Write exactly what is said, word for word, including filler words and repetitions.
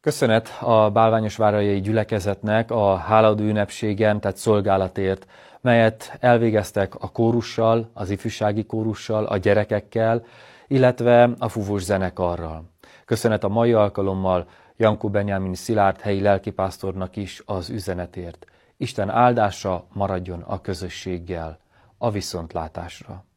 Köszönet a Bálványosvárhelyi gyülekezetnek a hálaadó ünnepségen, tehát szolgálatért, melyet elvégeztek a kórussal, az ifjúsági kórussal, a gyerekekkel, illetve a fúvós zenekarral. Köszönet a mai alkalommal Jankó Benyámin Szilárd helyi lelkipásztornak is az üzenetért. Isten áldása maradjon a közösséggel. A viszontlátásra!